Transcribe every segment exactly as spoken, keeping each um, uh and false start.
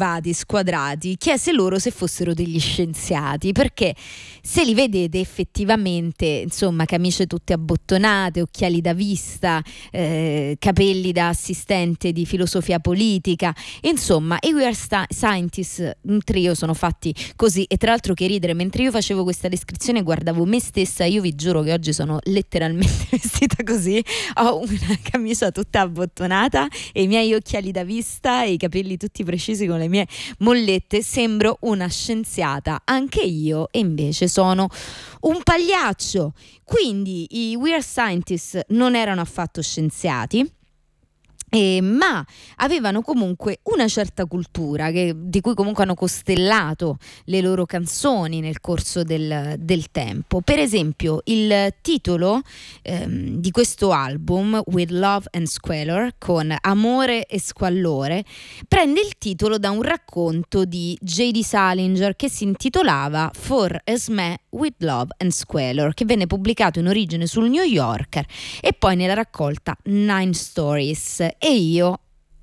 curvati, squadrati, chiese loro se fossero degli scienziati, perché se li vedete effettivamente, insomma, camicie tutte abbottonate, occhiali da vista, eh, capelli da assistente di filosofia politica, insomma i We Are Sta- Scientists, un trio, sono fatti così. E tra l'altro, che ridere, mentre io facevo questa descrizione guardavo me stessa, io vi giuro che oggi sono letteralmente vestita così, ho una camicia tutta abbottonata e i miei occhiali da vista e i capelli tutti precisi con le mie mollette, sembro una scienziata anche io, e invece sono un pagliaccio. Quindi i We Are Scientists non erano affatto scienziati, Eh, ma avevano comunque una certa cultura che, di cui comunque hanno costellato le loro canzoni nel corso del, del tempo. Per esempio il titolo ehm, di questo album, With Love and Squalor, con Amore e Squallore, prende il titolo da un racconto di J D Salinger che si intitolava For a Sme With Love and Squalor, che venne pubblicato in origine sul New Yorker e poi nella raccolta Nine Stories. E io,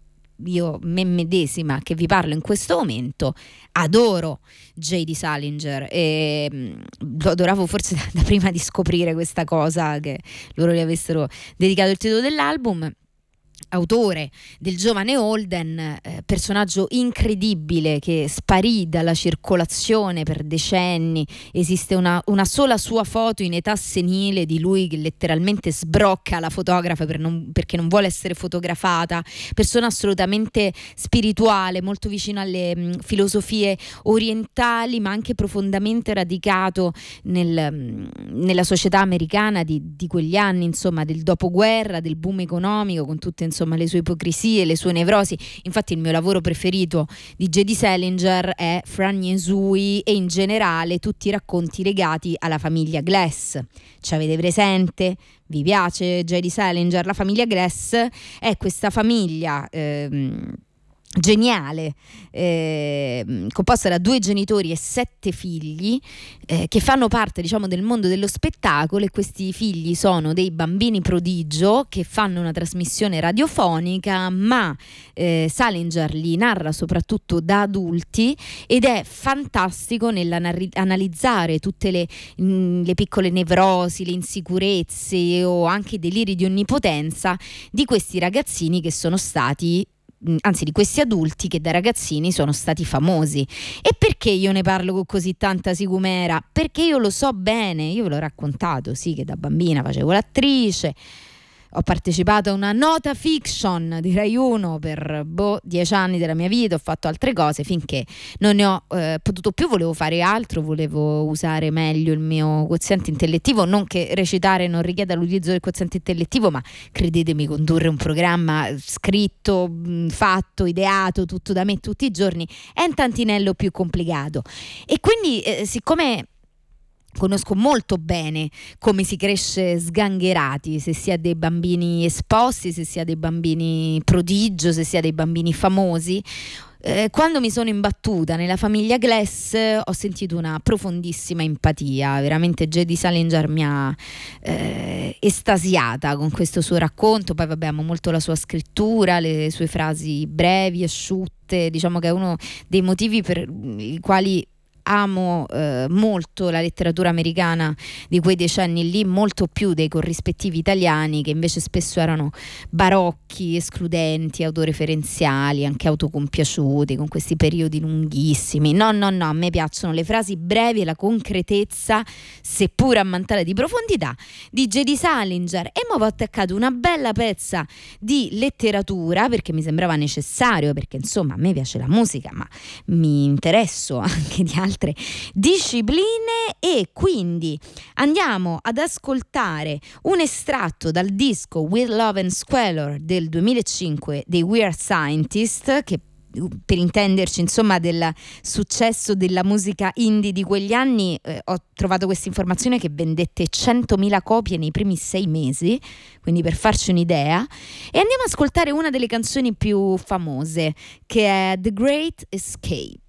io me medesima che vi parlo in questo momento, adoro J D Salinger e mh, lo adoravo forse da, da prima di scoprire questa cosa, che loro gli avessero dedicato il titolo dell'album. Autore del giovane Holden, eh, personaggio incredibile che sparì dalla circolazione per decenni. Esiste una, una sola sua foto in età senile di lui che letteralmente sbrocca la fotografa per non, perché non vuole essere fotografata. Persona assolutamente spirituale, molto vicino alle mh, filosofie orientali, ma anche profondamente radicato nel, mh, nella società americana di, di quegli anni, insomma, del dopoguerra, del boom economico, con tutte insomma le sue ipocrisie, le sue nevrosi. Infatti il mio lavoro preferito di J D Salinger è Fragni e Sui e in generale tutti i racconti legati alla famiglia Glass. Ci avete presente? Vi piace J D Salinger? La famiglia Glass è questa famiglia ehm, geniale, eh, composta da due genitori e sette figli, eh, che fanno parte, diciamo, del mondo dello spettacolo, e questi figli sono dei bambini prodigio che fanno una trasmissione radiofonica, ma eh, Salinger li narra soprattutto da adulti ed è fantastico nell'analizzare tutte le, mh, le piccole nevrosi, le insicurezze o anche i deliri di onnipotenza di questi ragazzini che sono stati anzi di questi adulti che da ragazzini sono stati famosi. E perché io ne parlo con così tanta sicumera? Perché io lo so bene, io ve l'ho raccontato, sì, che da bambina facevo l'attrice, ho partecipato a una nota fiction di Rai uno per boh, dieci anni della mia vita, ho fatto altre cose finché non ne ho eh, potuto più, volevo fare altro, volevo usare meglio il mio quoziente intellettivo, non che recitare non richieda l'utilizzo del quoziente intellettivo, ma credetemi, condurre un programma scritto, fatto, ideato, tutto da me tutti i giorni è un tantinello più complicato. E quindi eh, siccome conosco molto bene come si cresce sgangherati, se si ha dei bambini esposti, se si ha dei bambini prodigio, se si ha dei bambini famosi. Eh, quando mi sono imbattuta nella famiglia Glass ho sentito una profondissima empatia, veramente J D Salinger mi ha eh, estasiata con questo suo racconto. Poi vabbè, amo molto la sua scrittura, le sue frasi brevi, asciutte, diciamo che è uno dei motivi per i quali amo eh, molto la letteratura americana di quei decenni lì, molto più dei corrispettivi italiani che invece spesso erano barocchi, escludenti, autoreferenziali, anche autocompiaciuti, con questi periodi lunghissimi. No, no, no, a me piacciono le frasi brevi e la concretezza, seppur ammantata di profondità, di J D Salinger. E mo' ho attaccato una bella pezza di letteratura perché mi sembrava necessario, perché insomma a me piace la musica, ma mi interesso anche di altre discipline, e quindi andiamo ad ascoltare un estratto dal disco With Love and Squalor del duemilacinque dei We Are Scientists, che per intenderci insomma del successo della musica indie di quegli anni. Eh, ho trovato questa informazione che vendette centomila copie nei primi sei mesi, quindi per farci un'idea. E andiamo ad ascoltare una delle canzoni più famose, che è The Great Escape.